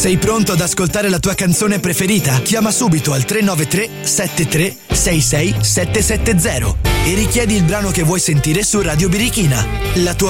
Sei pronto ad ascoltare la tua canzone preferita? Chiama subito al 393 73 66 770 e richiedi il brano che vuoi sentire su Radio Birichina. La tua